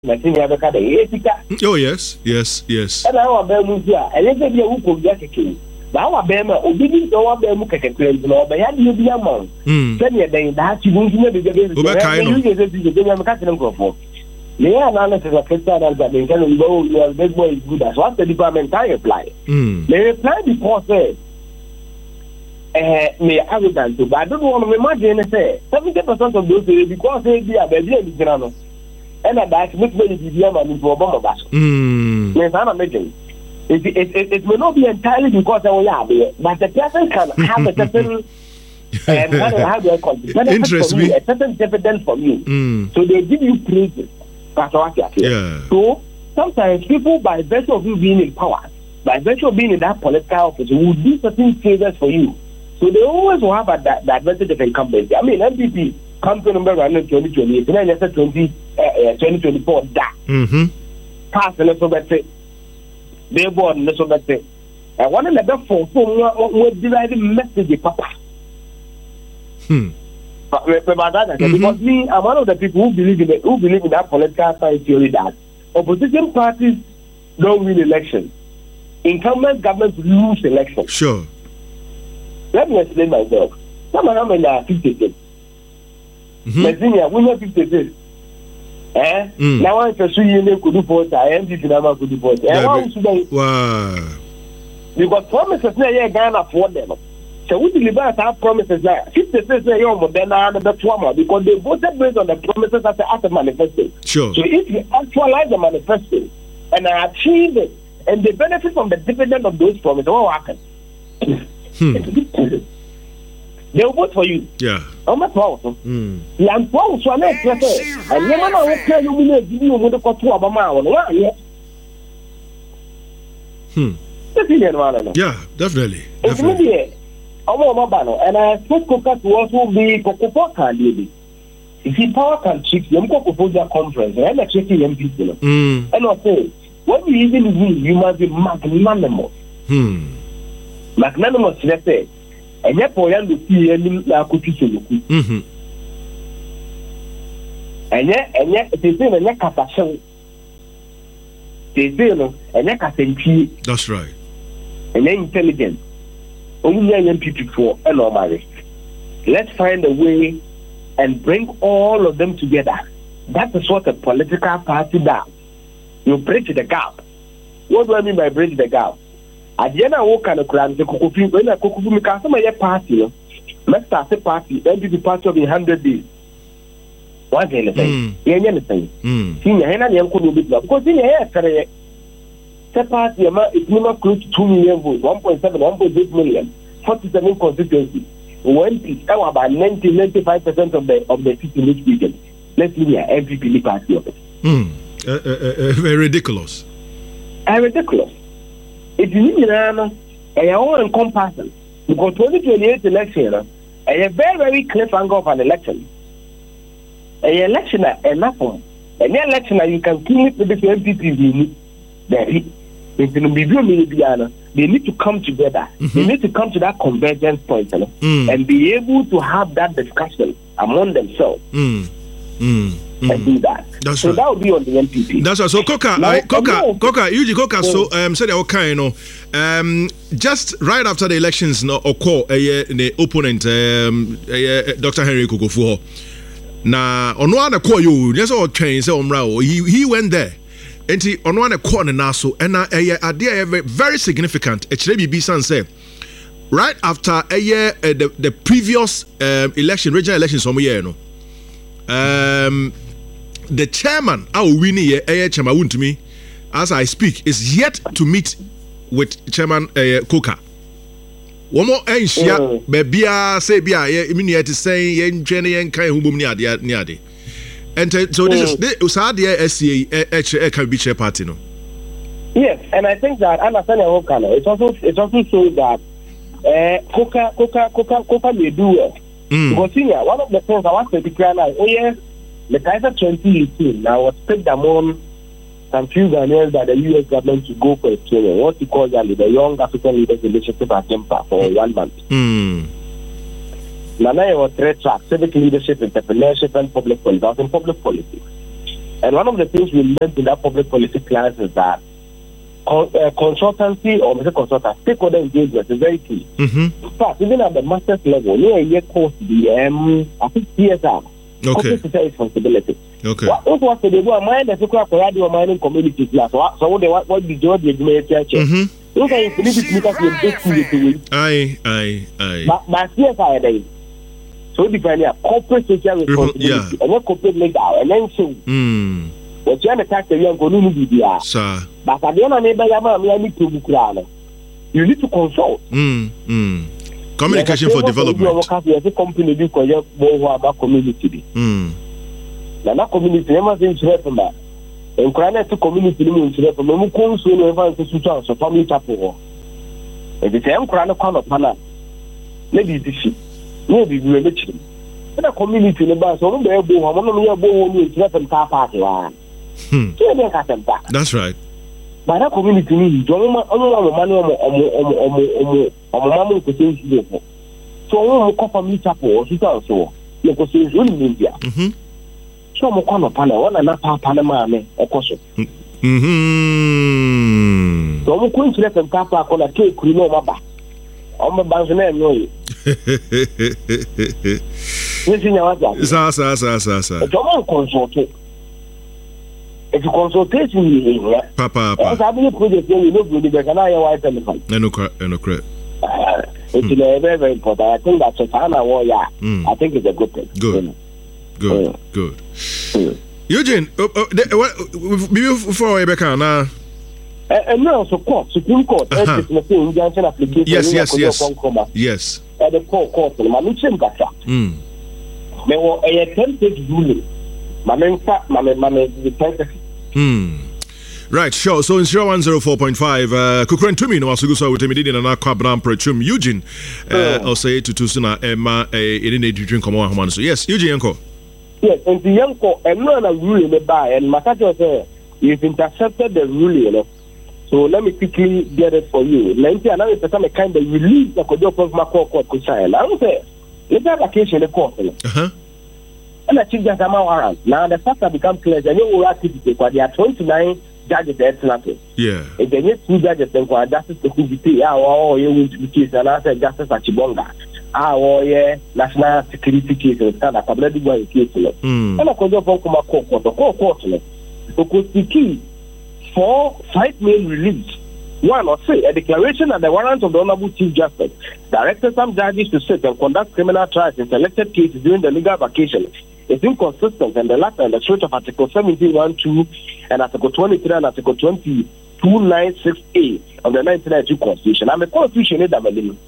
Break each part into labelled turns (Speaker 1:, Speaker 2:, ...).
Speaker 1: Nigeria beka de etika.
Speaker 2: Oh yes.
Speaker 1: And our Bemusia, and let me who could get a king. Now our Bema, who didn't know what Bemu can claim, no, but had you be a monk. Send me a day that you won't never get the yeah, analysis of Christian that they can go, your big boy is good as what the department I apply. They reply because me arrogant too, but I don't want to imagine and say 70% of those because they be a baby in the and that which may be the man into a bomb of us. Yes, I'm amazing. It may not be entirely because I will have it, but the person can have a certain
Speaker 2: interest me.
Speaker 1: A certain dividend from you. So they give you praises.
Speaker 2: Yeah.
Speaker 1: So sometimes people, by virtue of you being in power, by virtue of being in that political office, will do certain favors for you. So they always will have that advantage of incumbency. I mean, MPP comes to number 1 in 2028, and then they said 2024 that. Pass the little bit, they born the little bit. And one of the best for what dividing message, Papa. Because me, I'm one of the people who believe in that political science theory that opposition parties don't win elections. Incumbent governments lose elections.
Speaker 2: Sure.
Speaker 1: Let me explain myself. Some of them are 56. Virginia, we have 56. Now I pursue you could do for I am could do for because promises now Ghana afford them. So we deliver our promises now. 56 because they voted based on the promises as a manifesto.
Speaker 2: Sure.
Speaker 1: So if you actualize the manifesto and achieve it and they benefit from the dividend of those promises, what will happen? They will vote for you.
Speaker 2: Yeah.
Speaker 1: How much powerful? And never will tell you give you the control of a mile.
Speaker 2: Yeah, definitely.
Speaker 1: And I expect Coca to also be Coca if you power can cheat, you go to the conference and I check young people. And I say, when you even win, you must be magnanimous. Magnanimous, let's say. And yet, for young to see any Kutu. And yet, they say, and yet, Capation. They say, and yet, Capation.
Speaker 2: That's right.
Speaker 1: And then intelligent. Only young people for a normal. Let's find a way and bring all of them together. That is what a political party does. You bridge the gap. What do I mean by bridge the gap? At the end of what kind of crime the Kokofi when a Kokofi can some of your party, let's start a party, then be the party of 100 days. What's anything? Anything. Senior Hena Yanko because in here, the party is not close to 2 million votes, 1.7, 1.8 million, 47 constituencies. When it's about 90-95% of the seats in each region, let's see here, MVP party of it.
Speaker 2: Ridiculous.
Speaker 1: Ridiculous. It's a own comparison because 2028 election, a very, very clear angle of an election. An election, enough one. An election, you can kill it with the MVP. They need to come together. They need to come to that convergence point and be able to have that discussion among themselves and do that.
Speaker 2: That's
Speaker 1: so
Speaker 2: right.
Speaker 1: That would be on the NPP.
Speaker 2: That's right. So Coca, so said okay, just right after the elections, or call the opponent, Dr. Henry Kukufuor. Now, on one call you, just all train say he went there. And on one corner now, so and idea very significant. Actually, BB say right after a year the previous election, regional elections, some year, the chairman, our winning chairman, wouldn't me as I speak, is yet to meet with Chairman Coca. One more ancient baby, say, be I mean, yet to say, yen Jenny and Kai who near the and so this is how the SCA can be chair party, no?
Speaker 1: Yes, and I think that understanding it also shows that Coca may do well. Because one of the things I want to declare now, the Kaiser 2018 now was picked among some few Ghanaians that the US government to go for a training. What you call that the Young African Leaders Initiative at Tempa for 1 month. Now was 3 tracks: civic leadership, entrepreneurship, and public policy. I was in public policy. And one of the things we learned in that public policy class is that consultancy or stakeholder engagement is very key. In fact, even at the master's level, you course the I think CSR.
Speaker 2: Okay.
Speaker 1: Social responsibility.
Speaker 2: Okay.
Speaker 1: What was the mind that you could radio mining community class? So what the job you made church? Look at it.
Speaker 2: Aye.
Speaker 1: But CSR day. So depending on corporate social responsibility and what corporate legal and then so. What you attack the young community,
Speaker 2: sir.
Speaker 1: But at the end of the day, you need to consult.
Speaker 2: Communication for development.
Speaker 1: The company do about community. Now that community never seems to happen. And crying to community means to happen. No comes when we find the so family chapel. If it's a crying kind of panel, maybe it's the maybe we are rich. And a community in the bus, so they're born, one of your born, left and car party.
Speaker 2: That's right.
Speaker 1: But that community needs money so family chapel so India. So one another Panama so left and car park on a cake on the bank name. If you consultation,
Speaker 2: Papa,
Speaker 1: I have project you know, you can I white elephant.
Speaker 2: No credit.
Speaker 1: It's very, very important. I think that's a fan of warrior. I think it's a good thing.
Speaker 2: Good. Eugene, before Rebecca now.
Speaker 1: No, so court, Supreme Court, injunction application.
Speaker 2: Yes.
Speaker 1: At the court, my mission got that. There were a 10-page ruling.
Speaker 2: Right, sure. So in 104.5, Kukren Tumi no asugusa utemidi na na kwabra mprechum Eugene I'll say to Tusuna Emma in a drink come on so yes Eugene Yanko.
Speaker 1: Yes, and the Yanko and no ruling by and Matacho say you've intercepted the ruling, you know. So let me quickly get it for you. 99% of kind of release the Kojo of Macro Court could sign. I would say let's have occasion the court. And the chief justice warrant. Now the facts have become clear. There are activity because there are 29 judges at Senate.
Speaker 2: Yeah.
Speaker 1: If there are 2 judges, then for Justice Kukubiti, you will be case and answer Justice Achibonga. National security case and stand up a bloody boy case. And I could go from a court, the court. Because the key for 5 main release. One, or say, a declaration that the warrant of the Honorable Chief Justice directed some judges to sit and conduct criminal trials in selected cases during the legal vacation is inconsistent and the latter in the spirit of Article 17(1)(2) and Article 23 and Article 2296A of the 1992 Constitution. I'm a constitution in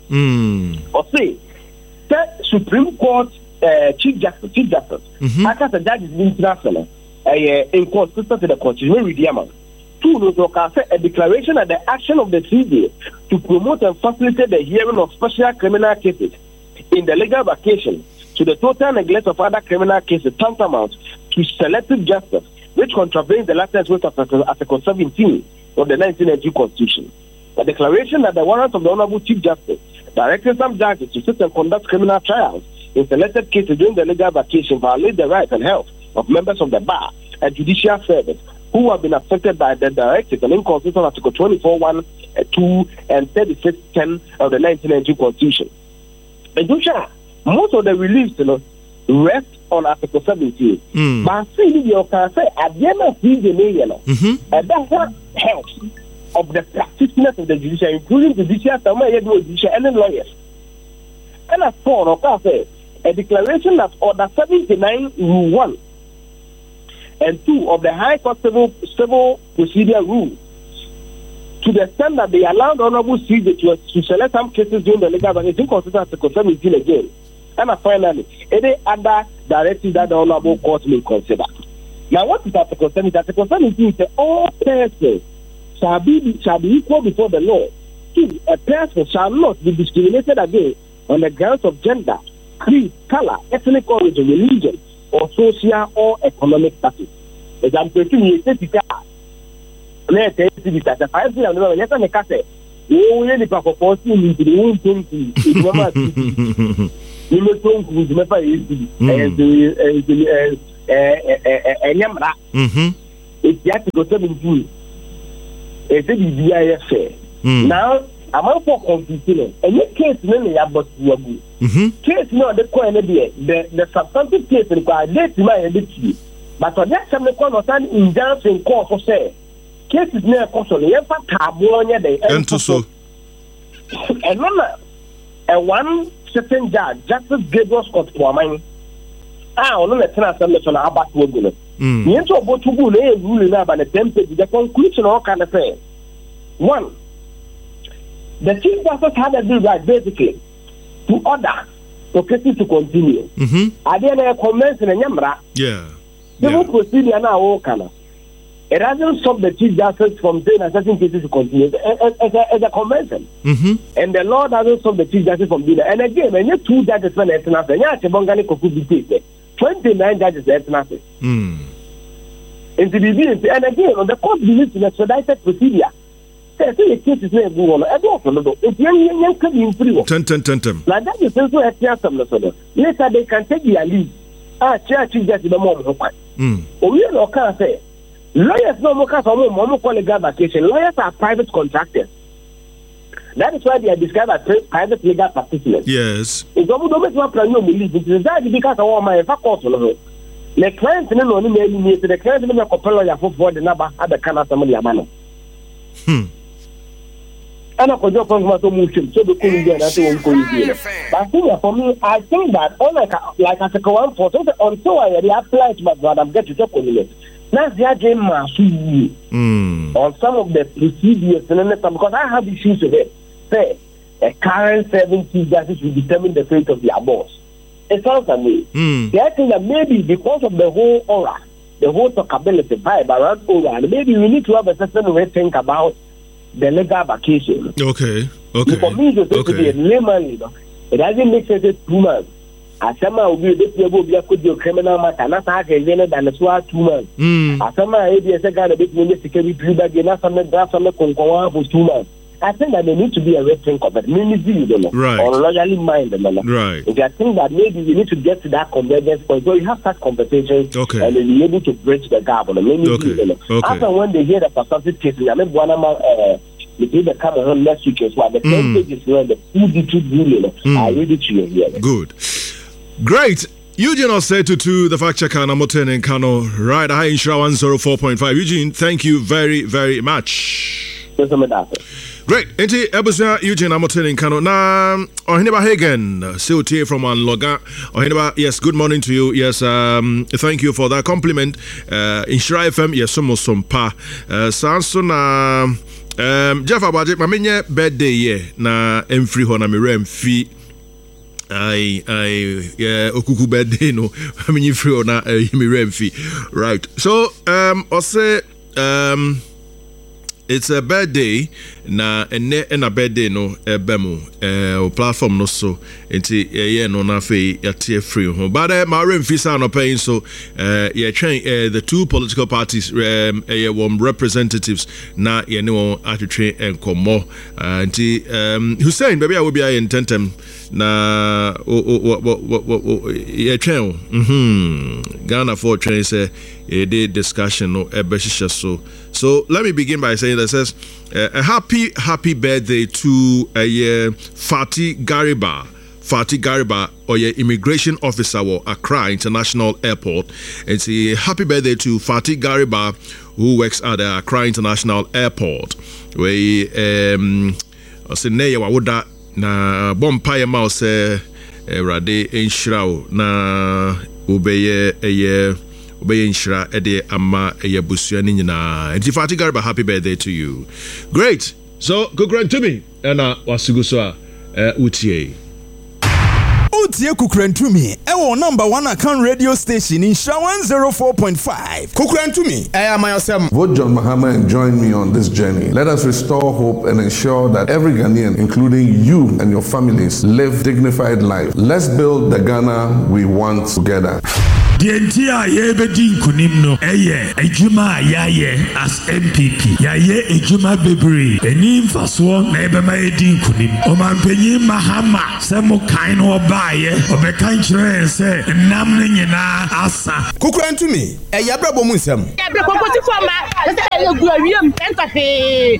Speaker 1: or say, the Supreme Court Chief Justice, after the judge is international, inconsistent to the Constitution with the amount. 2, a declaration that the action of the CJ to promote and facilitate the hearing of special criminal cases in the legal vacation to the total neglect of other criminal cases tantamount to selective justice, which contravenes the latter aspect of Article 17 of the 1992 Constitution. A declaration that the warrant of the Honorable Chief Justice directing some judges to sit and conduct criminal trials in selected cases during the legal vacation violate the rights and health of members of the bar and judicial service who have been affected by the directive and inconsistent Article 24(1), 2, and 36(10) of the 1992 Constitution. And most of the reliefs, rest on Article 17. But see, you can say at the end of the day, and that's what helps of the practitioners of the judiciary, including the judicial, and lawyers. And as for a declaration that Order 79, Rule 1 and 2 of the High Court Civil Procedure Rule, to the extent that they allowed the Honorable CJ to select some cases during the legal vacation, inconsistent Article 17 again. And finally, any other directive that the Honorable Court may consider. Now, what is Article 17? Article 17 is that all persons shall be equal before the law. 2, a person shall not be discriminated against on the grounds of gender, creed, color, ethnic origin, religion, or social or economic status. Example 2, you say, let's say, the 5 years, yes, I'm a cat. Oh, really, Papa, for seeing the wound to you may talk with never easy enyamra it's Article 17 it's a BBI fair now I'm for confusing any case name ya but wagu case no the coin the substantive case required date my edit but on that some concern injunction court for say cases near console ye fa tabo nya dey
Speaker 2: ento so
Speaker 1: and one certain judge Justice Gabriel Scott Kwamani ono na tena asem so na abat wogu no ni ento obotubu na e rule na ba na template the conclusion all kind of say one the chief justice had a right basically to order the case to continue at the end of commence in nyamra civil procedure now all kind. It doesn't stop the chief justice from saying a certain cases to continue as a convention. And the law doesn't stop the chief justice from doing that. And again, when you two judges when it's nothing, you have to 29 judges that's nothing. And again, on the court believes in a expedited procedure. Say the case is not going on. I don't know. It's young can be free. Like that is also a some later they can take their leave. Chief justice the more we can't say. Lawyers no more call legal vacation. Lawyers are private contractors. That is why they are described as private legal practitioners.
Speaker 2: Yes.
Speaker 1: It's almost not plan you believe. It is that because of my faculty. The clients no only me the clients no compel lawyer for the number at the Canada somebody amano. And I could just so the couldn't get that one could but for me, I think that like as a one for until I apply to my brother, I'm getting to talk on it. That's the game on some of the procedures because I have issues with it. Say a current 70 justice will determine the fate of their boss. It sounds to me. I think that maybe because of the whole aura, the whole talkability vibe around aura, maybe we need to have a certain way to think about the legal vacation.
Speaker 2: Okay.
Speaker 1: For me, to be a layman, it doesn't make sense 2 months. Asama will be able to be a criminal matter, not as a than a 2 months. Asama is a guy that makes security do that, you're not some draft on the Concoa for 2 months. I think that there needs to be a written cover, maybe
Speaker 2: right.
Speaker 1: Or loyally minded.
Speaker 2: Right.
Speaker 1: If I think that maybe we need to get to that convergence point, so you have that conversation and then be able to bridge the gap. After when they hear the substantive case, I remember one of my the camera next week as well. The 10 pages where the full detailed ruling are ready to hear.
Speaker 2: Good. Great. Eugene Osetutu, the fact checker, Namoten and Kano, right? High Insura 104.5. Eugene, thank you very, very much. Great. Enti Ebusia Eugene Namoten and Kano. Na Ohineba Hagen, COTA from Anloga. Ohineba, yes, good morning to you. Yes, thank you for that compliment. Insura FM, yes, almost some pa. Sansona, Jeff Abaje, mamenye birthday ye na emfri ho na mirem fi. Okuku birthday no I mean you free or not me remfi right so also it's a birthday na and a birthday no bemu platform no so enti yeah no na fe yate free ho but my remfi sa no paying so yeah train the two political parties representatives na ye no atwetwe enkomo enti Hussein baby I will be in tentem na yeah train Ghana for train say a day discussion no ebeshisha so let me begin by saying that says a happy birthday to Fati Gariba or your immigration officer at Accra International Airport. It's a happy birthday to Fati Gariba who works at the Accra International Airport. We Oseneya Wawoda na Bompire Mouse Rade Inshrao na Ubeye Inshra Ede Ama Eyabusuani Nina. And Fati Gariba, happy birthday to you. Great. So Kukran to me and Wasuguswa Utie.
Speaker 3: Utie Kukran to me. Ewo number 1 account radio station in Insura 104.5. Kukran to me. I am myself.
Speaker 4: Vote John Mahama and join me on this journey. Let us restore hope and ensure that every Ghanaian, including you and your families, live dignified life. Let's build the Ghana we want together.
Speaker 5: Dientia ye bedin kunim no eye ejuma yaye as MPP yaye ejuma bebre eni mfaso na ebema edin kunim omampanyi mahama se mo kan no obaye obekan kire se nam ne nyina asa
Speaker 3: Kukurantu mi eyabrabo mu nsam
Speaker 6: Kokoti foma se egu awiem entafe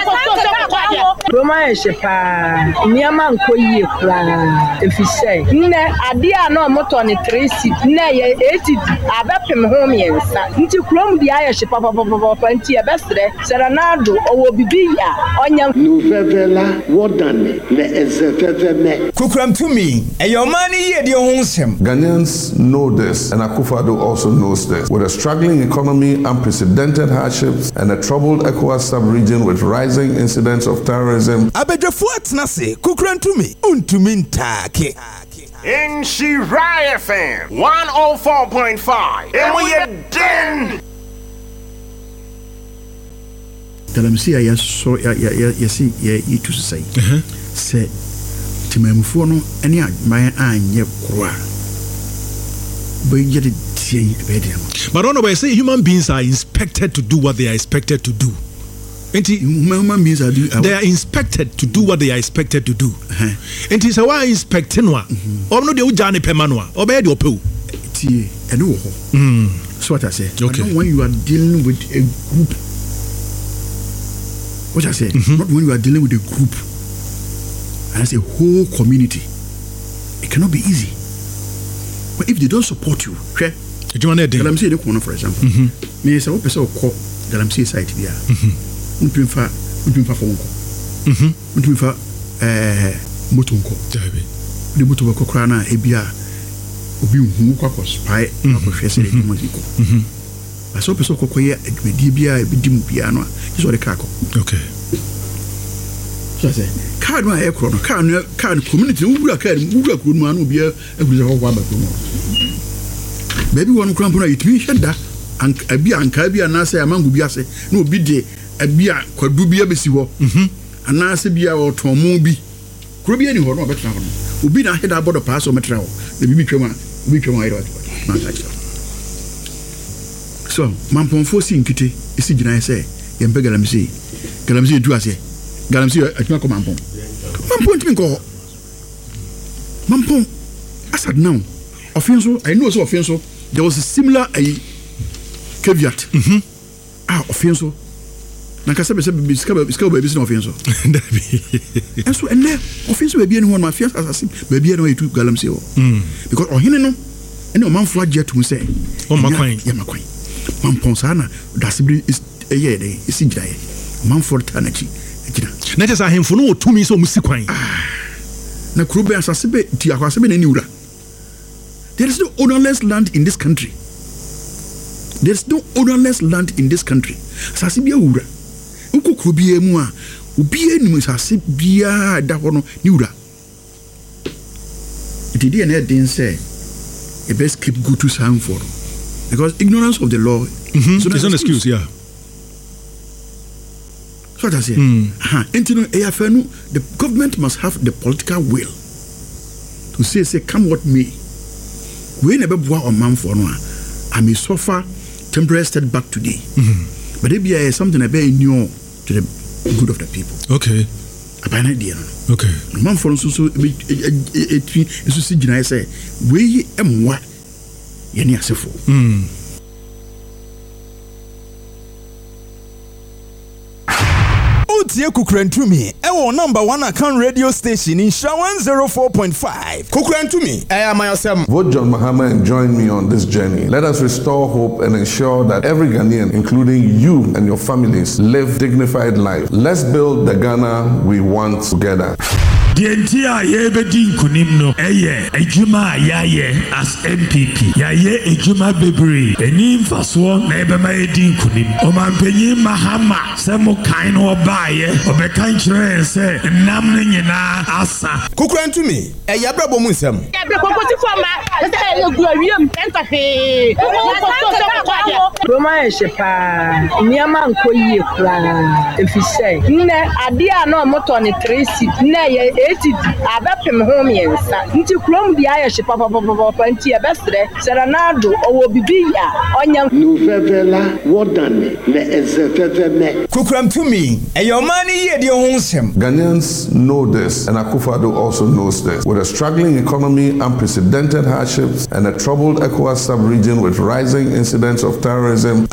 Speaker 6: Roma eshepa niama nkoyie kra efise nne ade a na moto ne 3 nne ye 80 abepem ho miensa nti krom dia ye shepa papa nti ebesre serenado owo bibia onya
Speaker 7: Nouvela wodane le ezefeveme
Speaker 3: Kukurantu mi eyomani ye de ho nsam
Speaker 4: Ghanaians know this, and Akufo-Addo also knows this. With a struggling economy, unprecedented hardships, and a troubled ECOWAS sub-region with rising incidents of terrorism,
Speaker 3: Abedrefo atnase Kukurantu mi untumi ntake
Speaker 8: In Shirai FM 104.5. And we are done.
Speaker 9: Galamsey ya so ya si ya itu sai. Se timamfo no ene adman anye kro a. But
Speaker 2: on the way, say human beings are inspected to do what they are expected to do.
Speaker 9: Human beings are
Speaker 2: they are inspected to do what they are expected to do. And it's a why inspecting one. Or no, the Ujani Pemanua, or bed your poo.
Speaker 9: So what I say, okay. When you are dealing with a group, what I say, not when you are dealing with a group, and as a whole community, it cannot be easy. But if they don't support you, Galamsey the corner, for example, me say open so call Galamsey site there. Unpinfa fonko. Unpinfa motonko. The moto ko kra na ebia obi hu kwa spy na ko hwese de moziko. Aso open so kokoye adwedi bia ebidim bia no so de kako.
Speaker 2: Okay.
Speaker 9: So say card ma e kro no card community wura card wura kro no anu bia eguru se kokwa ba kro no. Baby one cramp na itimi hweda abia anka bia na say amangu bia se na obi de abia kwadu bia besi ho ana se bia otomo bi kro bia ni ho no betra ho obi na heda bodo pass o metra ho na bibi twema ayi ma ta so mamponfo si nkite isi gina se yempe Galamsey du ase Galamsey atuma ko mampon timi ko mampon asad now offenso I know so offenso there was a similar caveat offenso na kasa be biska baby no offenso and so and offenso baby any one my fears assassin baby no etu Galamsey because ohene no ene o man flag jet mu say
Speaker 2: o makwan
Speaker 9: mampon sana dasibri is de isi giraye man for tanachi gina
Speaker 2: na tesa hemfo no otumi so musi kwan
Speaker 9: na kurube asasebe ti akwasebe na niura. There is no ownerless land in this country. Sasibia ura. Uko kurubie mu a ubie ni sasibia da ho no niura. It is na den say a best keep go to sound for because ignorance of the law
Speaker 2: is an excuse, yeah.
Speaker 9: So what I say, the government must have the political will to say come what may. We never boa on man for no. I may suffer temporary setback today. But it be something I very new to the good of the people.
Speaker 2: Okay.
Speaker 9: About an idea.
Speaker 2: Okay.
Speaker 9: Man for so I say we am what Yeni Asefo.
Speaker 3: Utie Kukurantumi ewo number 1 account radio station in Sha 104.5. Kukurantumi myself.
Speaker 4: Vote John Mahama and join me on this journey. Let us restore hope and ensure that every Ghanaian, including you and your families, live dignified life. Let's build the Ghana we want together.
Speaker 5: Dientia ye bedin kunim no eye ejuma yaye as MPP yaye ejuma bebre eni mfaso na ebema edin kunim omampanyi mahama se mo kan no obaye obekan kire se nam ne nyina asa
Speaker 3: Kukurantumi eyabrabo mu nsam
Speaker 6: kokoti foma se egu awiem entafe Roma eshepa niama nkoyie kra efise nne ade a na moto ne 3 nne ye 80 abɛpem ho mmiɛnsa nti kurom di ayɛ hye papa nti ɛbɛsrɛ Serenado ɔwɔ bibi a ɔnya
Speaker 7: nuvɛvɛla wɔdane na ɛzɛfɛfɛmɛ
Speaker 3: Kukuram tumi ɛyɛ ɔman ne yie deɛ ho nsɛm.
Speaker 4: Ghanaians know this, and Akufo-Addo also knows this. With a struggling economy, unprecedented hardships, and a troubled ECOWAS sub-region with rising incidents of terrorism,